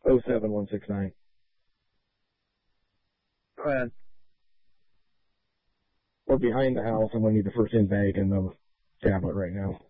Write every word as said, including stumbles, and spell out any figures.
oh seven one six nine. Go ahead. We're behind the house. I'm going to need the first in bag and the tablet right now.